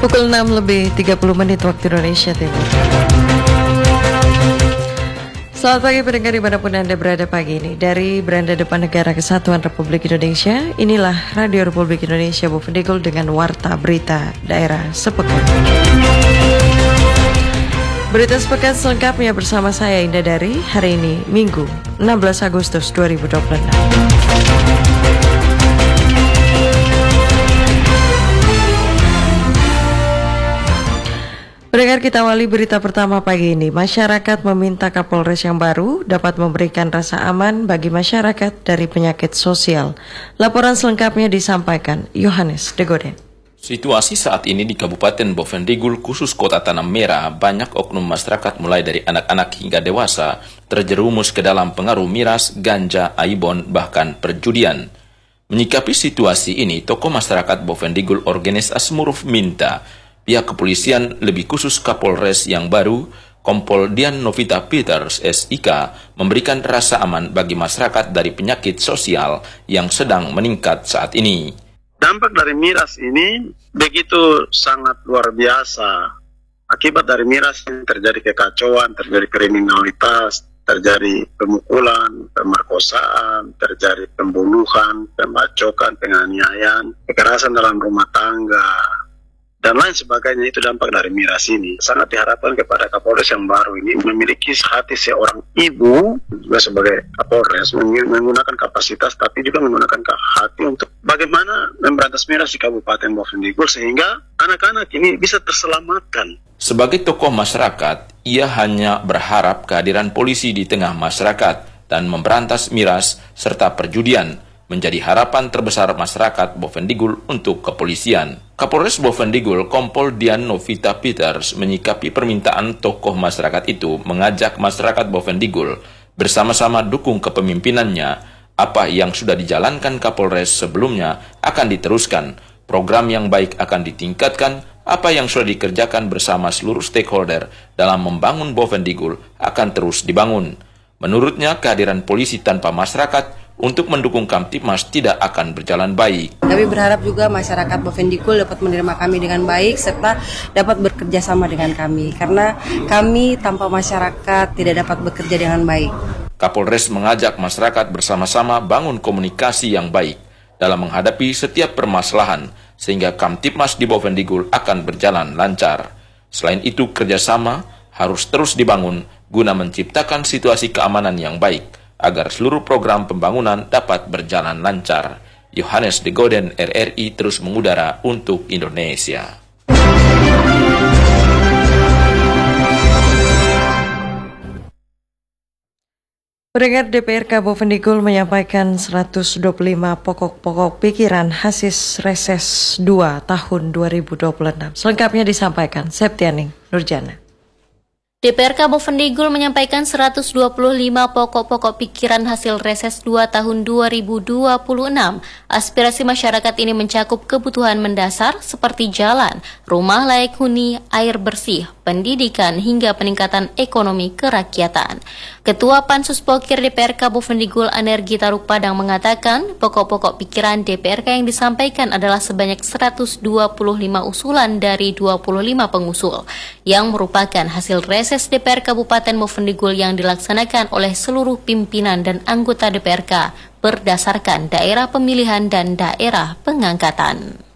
Pukul 6 lebih 30 menit waktu Indonesia Timur. Selamat pagi pendengar dimanapun Anda berada pagi ini. Dari beranda depan Negara Kesatuan Republik Indonesia, inilah Radio Republik Indonesia Bovendigul dengan Warta Berita Daerah Sepekan. Berita sepekan selengkapnya bersama saya Indah Dari, hari ini Minggu 16 Agustus 2026. Pendengar, kita awali berita pertama pagi ini. Masyarakat meminta Kapolres yang baru dapat memberikan rasa aman bagi masyarakat dari penyakit sosial. Laporan selengkapnya disampaikan Yohanes Degoden. Situasi saat ini di Kabupaten Bovendigul khusus Kota Tanah Merah, banyak oknum masyarakat mulai dari anak-anak hingga dewasa terjerumus ke dalam pengaruh miras, ganja, aibon, bahkan perjudian. Menyikapi situasi ini, tokoh masyarakat Bovendigul Organis Asmuruf minta pihak kepolisian, lebih khusus Kapolres yang baru, Kompol Dian Novita Peters SIK, memberikan rasa aman bagi masyarakat dari penyakit sosial yang sedang meningkat saat ini. Dampak dari miras ini begitu sangat luar biasa. Akibat dari miras ini terjadi kekacauan, terjadi kriminalitas, terjadi pemukulan, pemerkosaan, terjadi pembunuhan, pembacokan, penganiayaan, kekerasan dalam rumah tangga, dan lain sebagainya. Itu dampak dari miras ini. Sangat diharapkan kepada Kapolres yang baru ini memiliki hati seorang ibu juga sebagai Kapolres, menggunakan kapasitas tapi juga menggunakan hati untuk bagaimana memberantas miras di Kabupaten Bovendigul sehingga anak-anak ini bisa terselamatkan. Sebagai tokoh masyarakat, ia hanya berharap kehadiran polisi di tengah masyarakat dan memberantas miras serta perjudian menjadi harapan terbesar masyarakat Bovendigul untuk kepolisian. Kapolres Bovendigul Kompol Dian Novita Peters menyikapi permintaan tokoh masyarakat itu, mengajak masyarakat Bovendigul bersama-sama dukung kepemimpinannya. Apa yang sudah dijalankan Kapolres sebelumnya akan diteruskan, program yang baik akan ditingkatkan, apa yang sudah dikerjakan bersama seluruh stakeholder dalam membangun Bovendigul akan terus dibangun. Menurutnya, kehadiran polisi tanpa masyarakat untuk mendukung Kamtibmas tidak akan berjalan baik. Kami berharap juga masyarakat Bovendigul dapat menerima kami dengan baik serta dapat bekerja sama dengan kami, karena kami tanpa masyarakat tidak dapat bekerja dengan baik. Kapolres mengajak masyarakat bersama-sama bangun komunikasi yang baik dalam menghadapi setiap permasalahan sehingga Kamtibmas di Bovendigul akan berjalan lancar. Selain itu, kerjasama harus terus dibangun guna menciptakan situasi keamanan yang baik agar seluruh program pembangunan dapat berjalan lancar. Yohanes Degoden, RRI, terus mengudara untuk Indonesia. Pendengar, DPRK Bovendigul menyampaikan 125 pokok-pokok pikiran hasil reses 2 tahun 2026. Selengkapnya disampaikan Septianing Nurjana. DPRK Bovendigul menyampaikan 125 pokok-pokok pikiran hasil reses 2 tahun 2026. Aspirasi masyarakat ini mencakup kebutuhan mendasar seperti jalan, rumah layak huni, air bersih, pendidikan, hingga peningkatan ekonomi kerakyatan. Ketua Pansus Pokir DPRK Bovendigul Anergi Taruk Padang mengatakan pokok-pokok pikiran DPRK yang disampaikan adalah sebanyak 125 usulan dari 25 pengusul yang merupakan hasil reses DPR Kabupaten Bovendigul yang dilaksanakan oleh seluruh pimpinan dan anggota DPRK berdasarkan daerah pemilihan dan daerah pengangkatan.